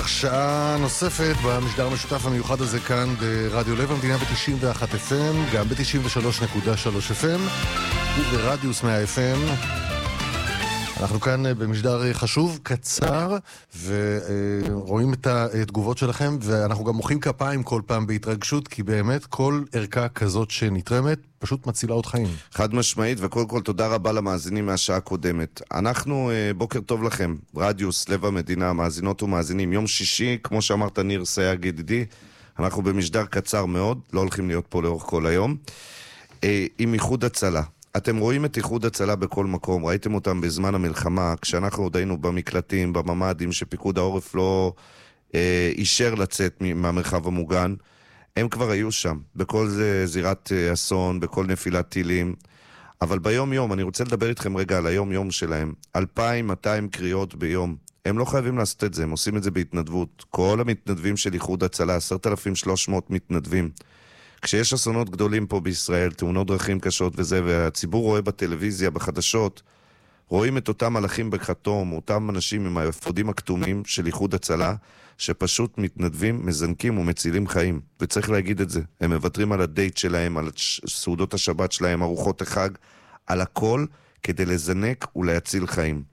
פותח שעה נוספת במשדר המשותף המיוחד הזה כאן ברדיו לב המדינה ב-91 FM, גם ב-93.3 FM וברדיוס 100 FM. אנחנו כאן במשדר חשוב, קצר, ורואים את התגובות שלכם, ואנחנו גם מוחאים כפיים כל פעם בהתרגשות, כי באמת כל ערכה כזאת שנתרמת פשוט מצילה עוד חיים. חד משמעית, וקודם כל תודה רבה למאזינים מהשעה הקודמת. אנחנו, בוקר טוב לכם, רדיוס, לב המדינה, מאזינות ומאזינים. יום שישי, כמו שאמרת ניר סייג ידידי, אנחנו במשדר קצר מאוד, לא הולכים להיות פה לאורך כל היום, עם איחוד הצלה. אתם רואים את איחוד הצלה בכל מקום, ראיתם אותם בזמן המלחמה, כשאנחנו עוד היינו במקלטים, בממדים, שפיקוד העורף לא אישר לצאת מהמרחב המוגן, הם כבר היו שם, בכל זירת אסון, בכל נפילת טילים, אבל ביום יום, אני רוצה לדבר איתכם רגע על היום יום שלהם, 2,200 קריאות ביום, הם לא חייבים לעשות את זה, הם עושים את זה בהתנדבות, כל המתנדבים של איחוד הצלה, 10,300 מתנדבים, כשיש אסונות גדולים פה בישראל, תאונות דרכים קשות וזה, והציבור רואה בטלוויזיה, בחדשות, רואים את אותם מלאכים בכתום, אותם אנשים עם האפודים הכתומים של איחוד הצלה, שפשוט מתנדבים, מזנקים ומצילים חיים. וצריך להגיד את זה. הם מוותרים על הדייט שלהם, על סעודות השבת שלהם, ארוחות החג, על הכל, כדי לזנק ולהציל חיים.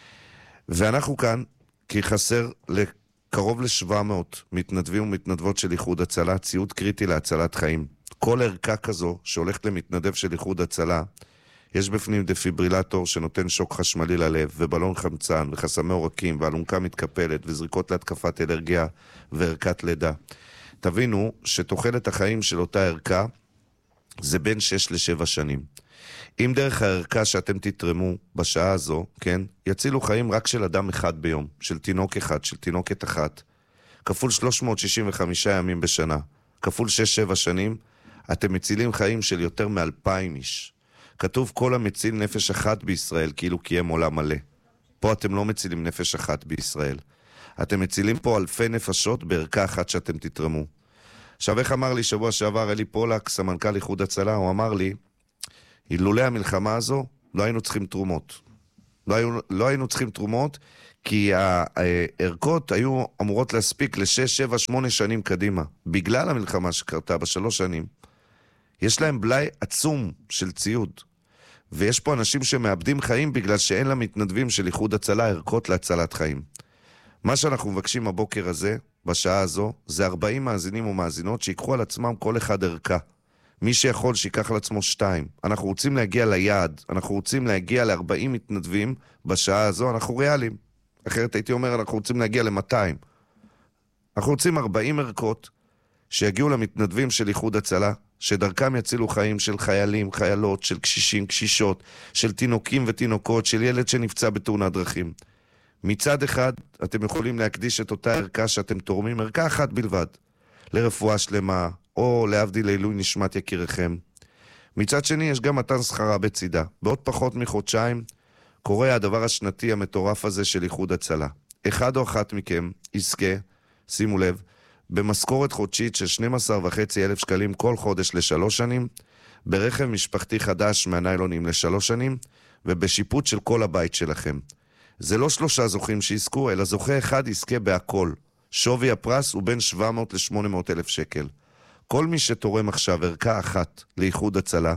ואנחנו כאן, כי חסר קרוב ל-700 מתנדבים ומתנדבות של איחוד הצלה, ציוד קריטי להצלת חיים. כל ערכה כזו שהולכת למתנדב של איחוד הצלה, יש בפנים דפיברילטור שנותן שוק חשמלי ללב, ובלון חמצן, וחסמי עורקים, ואלונקה מתקפלת, וזריקות להתקפת אלרגיה, וערכת לידה. תבינו שתוחלת החיים של אותה ערכה, זה בין 6 ל-7 שנים. אם דרך הערכה שאתם תתרמו בשעה הזו, כן, יצילו חיים רק של אדם אחד ביום, של תינוק אחד, של תינוקת אחת, כפול 365 ימים בשנה, כפול 6-7 שנים, אתם מצילים חיים של יותר מ-2,000 איש. כתוב כל המציל נפש אחת בישראל, כאילו קיים עולם מלא. פה אתם לא מצילים נפש אחת בישראל. אתם מצילים פה אלפי נפשות בערכה אחת שאתם תתרמו. עכשיו, איך אמר לי שבוע שעבר אלי פולק, סמנכ"ל איחוד הצלה, הוא אמר לי, אילולא המלחמה הזו, לא היינו צריכים תרומות. לא היינו צריכים תרומות, כי הערכות היו אמורות להספיק ל6, 7, 8 שנים קדימה. בגלל המלחמה שקרתה ב3 שנים, יש להם בלי עצום של ציוד. ויש פה אנשים שמאבדים חיים בגלל שאין למתנדבים של איחוד הצלה ערכות להצלת חיים. מה שאנחנו מבקשים הבוקר הזה, בשעה הזו, זה 40 מאזינים ומאזינות שיקחו על עצמם כל אחד ערכה. מי שיכול שיקח על עצמו 2. אנחנו רוצים להגיע ליעד, אנחנו רוצים להגיע ל40 מתנדבים בשעה הזו, אנחנו ריאליים. אחרת הייתי אומר, אנחנו רוצים להגיע ל200. אנחנו רוצים 40 ערכות שיגיעו למתנדבים של איחוד הצלה, שדרכם יצילו חיים של חיילים, חיילות, של קשישים, קשישות, של תינוקים ותינוקות, של ילד שנפצע בתאונת דרכים. מצד אחד, אתם יכולים להקדיש את אותה ערכה שאתם תורמים, ערכה אחת בלבד, לרפואה שלמה, או להבדיל לעילוי נשמת יקיריכם. מצד שני, יש גם מתן שכרה בצידה. בעוד פחות מחודשיים, קורה הדבר השנתי המטורף הזה של איחוד הצלה. אחד או אחת מכם יזכה, שימו לב, במשכורת חודשית של 12,500 שקלים כל חודש ל3 שנים, ברכב משפחתי חדש מהניילונים ל3 שנים, ובשיפוט של כל הבית שלכם. זה לא 3 זוכים שיזכו, אלא זוכה אחד יזכה בהכל. שווי הפרס הוא בין 700 ל-800 אלף שקל. כל מי שתורם עכשיו ערכה אחת לאיחוד הצלה,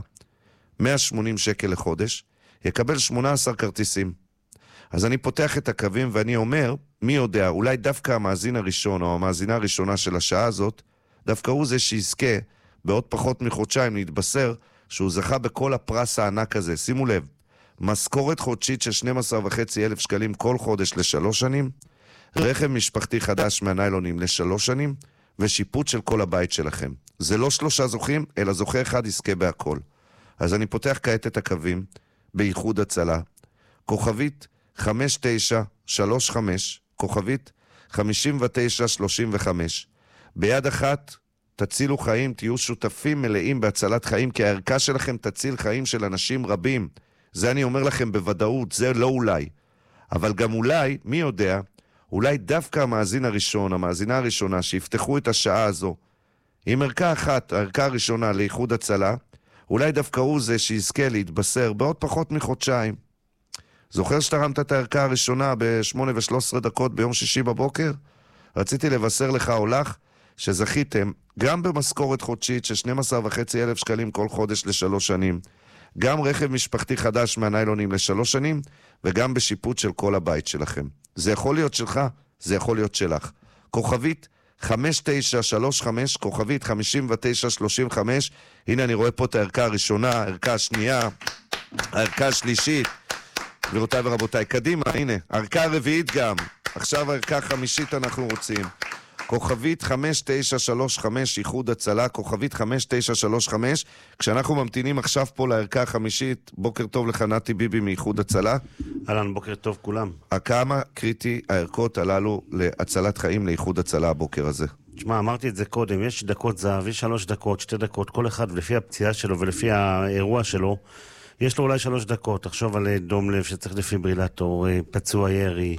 180 שקל לחודש, יקבל 18 כרטיסים. אז אני פותח את הקווים ואני אומר, מי יודע, אולי דווקא המאזין הראשון או המאזינה הראשונה של השעה הזאת, דווקא הוא זה שיזכה בעוד פחות מחודשיים להתבשר שהוא זכה בכל הפרס הענק הזה. שימו לב, משכורת חודשית של 12,500 שקלים כל חודש ל3 שנים, רכב משפחתי חדש מהניילונים ל3 שנים, ושיפוט של כל הבית שלכם. זה לא 3 זוכים, אלא זוכה אחד יזכה בהכל. אז אני פותח כעת את הקווים באיחוד הצלה, כוכבית 5935, כוכבית 5935. ביד אחת תצילו חיים, תהיו שותפים מלאים בהצלת חיים, כי הערכה שלכם תציל חיים של אנשים רבים. זה אני אומר לכם בוודאות, זה לא אולי. אבל גם אולי, מי יודע, אולי דווקא המאזין הראשון, המאזינה הראשונה, שיפתחו את השעה הזו, עם ערכה אחת, הערכה הראשונה לאיחוד הצלה, אולי דווקא הוא זה שיזכה להתבשר בעוד פחות מחודשיים. זוכר שתרמת את הערכה הראשונה ב8:13 ביום שישי בבוקר? רציתי לבשר לך או לך שזכיתם גם במשכורת חודשית של 12,500 שקלים כל חודש ל3 שנים, גם רכב משפחתי חדש מהניילונים ל3 שנים, וגם בשיפוט של כל הבית שלכם. זה יכול להיות שלך, זה יכול להיות שלך. כוכבית 5935, כוכבית 5935, הנה אני רואה פה את הערכה הראשונה, הערכה השנייה, הערכה השלישית, גבירותיי ורבותיי, קדימה, הנה, הערכה הרביעית גם, עכשיו הערכה החמישית אנחנו רוצים. כוכבית 5935, איחוד הצלה, כוכבית 5935, כשאנחנו ממתינים עכשיו פה לערכה החמישית, בוקר טוב לך נתי ביבי מאיחוד הצלה. אהלן, בוקר טוב כולם. כמה קריטי הערכות הללו להצלת חיים לאיחוד הצלה הבוקר הזה? תשמע, אמרתי את זה קודם, יש דקות זהב, יש 3 דקות, 2 דקות, כל אחד לפי הפציעה שלו ולפי האירוע שלו, יש לו אולי 3 דקות, תחשוב על דום לב שצריך דפיברילטור, פצוע ירי,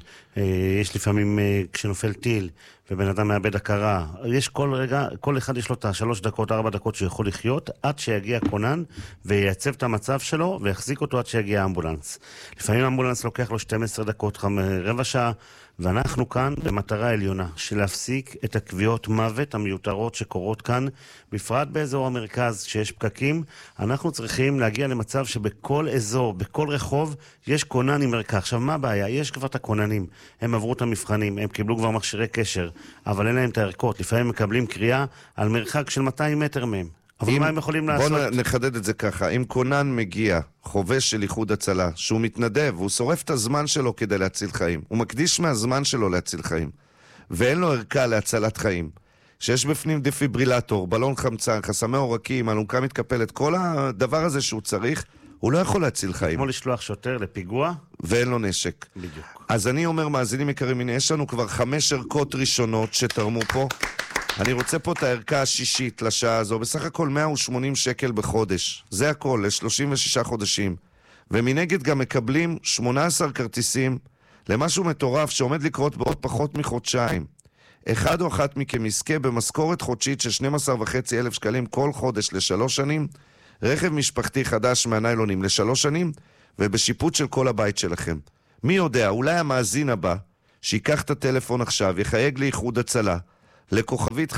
יש לפעמים כשנופל טיל ובן אדם מאבד הכרה, יש כל רגע, כל אחד יש לו את 3 דקות, 4 דקות שיכול לחיות עד שיגיע כונן וייצב את המצב שלו ויחזיק אותו עד שיגיע האמבולנס. לפעמים האמבולנס לוקח לו 12 דקות, רבע שעה, ואנחנו כאן במטרה עליונה של להפסיק את הקביעות מוות המיותרות שקורות כאן, בפרט באזור המרכז שיש פקקים. אנחנו צריכים להגיע למצב שבכל אזור, בכל רחוב, יש כונן עם ערכה. עכשיו מה הבעיה? יש כבר את הכוננים, הם עברו את המבחנים, הם קיבלו כבר מכשירי קשר, אבל אין להם את הערכות. לפעמים מקבלים קריאה על מרחק של 200 מטר מהם. אבל מה הם יכולים לעשות? בוא נחדד את זה ככה, אם כונן מגיע, חובש של איחוד הצלה, שהוא מתנדב, הוא שורף את הזמן שלו כדי להציל חיים, הוא מקדיש מהזמן שלו להציל חיים, ואין לו ערכה להצלת חיים, שיש בפנים דפיברילטור, בלון חמצן, חסמי עורקים, אלונקה מתקפלת, כל הדבר הזה שהוא צריך, הוא לא יכול להציל חיים. כמו לשלוח שוטר לפיגוע? ואין לו נשק. בדיוק. אז אני אומר, מאזינים יקרים, הנה, יש לנו כבר 5 ערכות ראשונות שתרמו פה. אני רוצה פה את הערכה השישית לשעה הזו, בסך הכל 180 שקל בחודש. זה הכל, ל36 חודשים. ומנגד גם מקבלים 18 כרטיסים למשהו מטורף שעומד לקרות בעוד פחות מחודשיים. אחד או אחת מכם יזכה במשכורת חודשית של 12,500 שקלים כל חודש ל3 שנים, רכב משפחתי חדש מהניילונים ל3 שנים, ובשיפוט של כל הבית שלכם. מי יודע, אולי המאזין הבא, שיקח את הטלפון עכשיו, יחייג לאיחוד הצלה, לכוכבית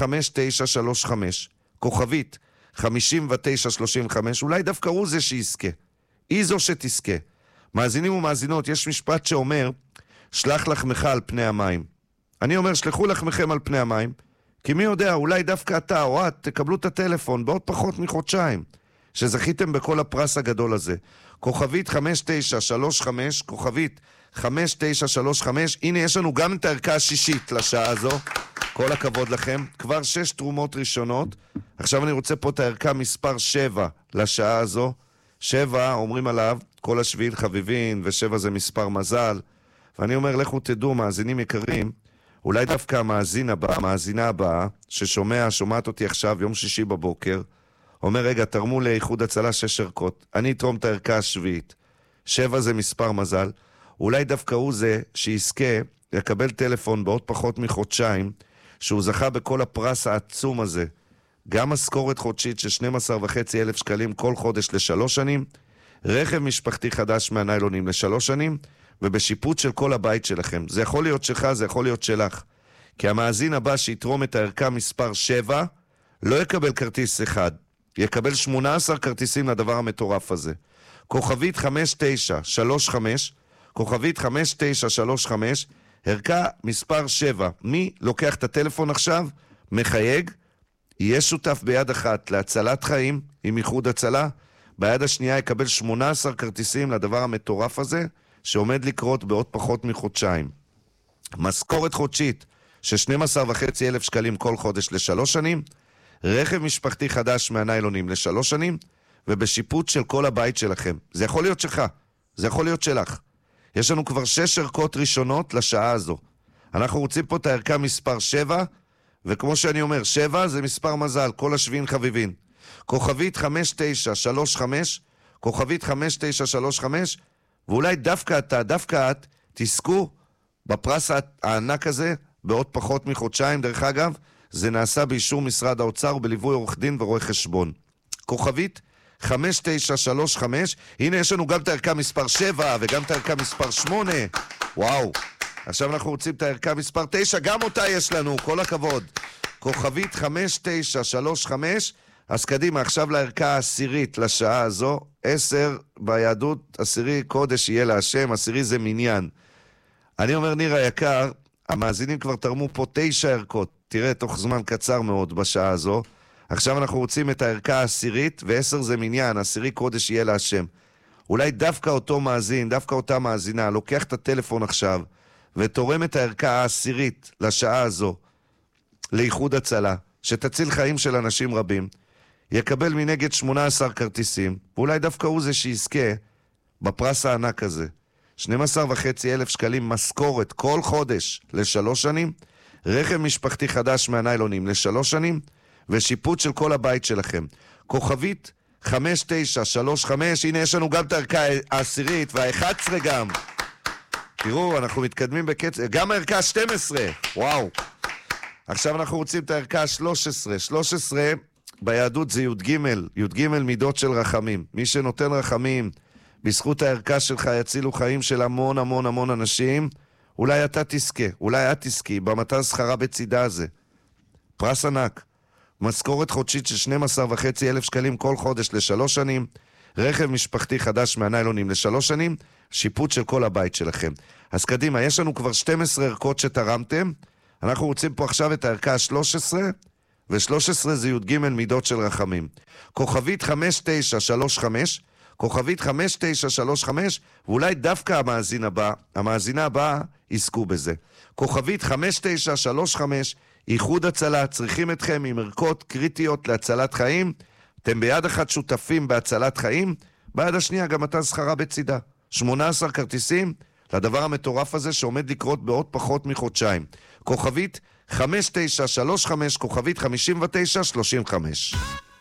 5935, כוכבית 5935, אולי דווקא הוא זה שיזכה. היא זו שתזכה. מאזינים ומאזינות, יש משפט שאומר, שלח לחמך על פני המים. אני אומר, שלחו לחמכם על פני המים, כי מי יודע, אולי דווקא אתה או את תקבלו את הטלפון בעוד פחות מחודשיים, שזכיתם בכל הפרס הגדול הזה. כוכבית 5935, כוכבית 5935, הנה יש לנו גם את הערכה השישית לשעה הזו. כל הכבוד לכם, כבר 6 תרומות ראשונות. עכשיו אני רוצה פה את הערכה מספר 7 לשעה הזו. 7 אומרים עליו, כל השביעית חביבין, ו7 זה מספר מזל. ואני אומר, לכו תדעו, מאזינים יקרים, אולי דווקא המאזין הבא, המאזינה הבאה, שומעת אותי עכשיו, יום שישי בבוקר, אומר, רגע, תרמו לאיחוד הצלה 6 ערכות, אני אתרום את הערכה השביעית. 7 זה מספר מזל. אולי דווקא הוא זה שיזכה יקבל טלפון בעוד פחות מחודשיים, שהוא זכה בכל הפרס העצום הזה, גם משכורת חודשית של 12,500 שקלים כל חודש ל3 שנים, רכב משפחתי חדש מהניילונים ל3 שנים, ובשיפוט של כל הבית שלכם. זה יכול להיות שלך, זה יכול להיות שלך. כי המאזין הבא שיתרום את הערכה מספר 7, לא יקבל כרטיס אחד, יקבל 18 כרטיסים לדבר המטורף הזה. כוכבית 5935, כוכבית 5935, ערכה מספר 7. מי לוקח את הטלפון עכשיו, מחייג, יהיה שותף ביד אחת להצלת חיים עם איחוד הצלה, ביד השנייה יקבל 18 כרטיסים לדבר המטורף הזה, שעומד לקרות בעוד פחות מחודשיים. משכורת חודשית של 12,500 שקלים כל חודש ל3 שנים, רכב משפחתי חדש מהניילונים ל3 שנים, ובשיפוט של כל הבית שלכם. זה יכול להיות שלך, זה יכול להיות שלך. יש לנו כבר 6 ערכות ראשונות לשעה הזו. אנחנו רוצים פה את הערכה מספר 7, וכמו שאני אומר, 7 זה מספר מזל, כל השביעין חביבין. כוכבית 5935, כוכבית 5935, ואולי דווקא אתה, דווקא את, תזכו בפרס הענק הזה בעוד פחות מחודשיים. דרך אגב, זה נעשה באישור משרד האוצר ובליווי עורך דין ורואה חשבון. כוכבית 5935, הנה יש לנו גם את הערכה מספר 7 וגם את הערכה מספר 8. וואו, עכשיו אנחנו רוצים את הערכה מספר 9, גם אותה יש לנו, כל הכבוד. כוכבית 5935, אז קדימה, עכשיו לערכה העשירית לשעה הזו, 10 ביהדות, עשירי קודש יהיה להשם, עשירי זה מניין. אני אומר, ניר היקר, המאזינים כבר תרמו פה 9 ערכות, תראה, תוך זמן קצר מאוד בשעה הזו. עכשיו אנחנו רוצים את הערכה העשירית, ו10 זה מניין, עשירי קודש יהיה להשם. אולי דווקא אותו מאזין, דווקא אותה מאזינה, לוקח את הטלפון עכשיו, ותורם את הערכה העשירית לשעה הזו, לאיחוד הצלה, שתציל חיים של אנשים רבים, יקבל מנגד 18 כרטיסים, ואולי דווקא הוא זה שיזכה בפרס הענק הזה. 12,500 שקלים משכורת כל חודש ל3 שנים, רכב משפחתי חדש מהניילונים ל3 שנים, ושיפוט של כל הבית שלכם. כוכבית 5935, הנה יש לנו גם את הערכה העשירית, וה11 גם. תראו, אנחנו מתקדמים בקצב, גם הערכה 12, וואו. עכשיו אנחנו רוצים את הערכה 13. 13 ביהדות זה י"ג מידות של רחמים. מי שנותן רחמים, בזכות הערכה שלך יצילו חיים של המון המון המון אנשים. אולי אתה תזכה, אולי את תזכי, במתן שכרה בצידה הזה. פרס ענק. משכורת חודשית של 12,500 שקלים כל חודש ל3 שנים. רכב משפחתי חדש מהניילונים ל3 שנים. שיפוט של כל הבית שלכם. אז קדימה, יש לנו כבר 12 ערכות שתרמתם. אנחנו רוצים פה עכשיו את הערכה ה-13, ו-13 זה י"ג מידות של רחמים. כוכבית 5935, כוכבית 5935, ואולי דווקא המאזינה הבאה יזכו בזה. כוכבית 5935, איחוד הצלה, צריכים אתכם עם ערכות קריטיות להצלת חיים. אתם ביד אחת שותפים בהצלת חיים, ביד השנייה גם מתן שכרה בצידה. 18 כרטיסים לדבר המטורף הזה שעומד לקרות בעוד פחות מחודשיים. כוכבית 5935, כוכבית 5935.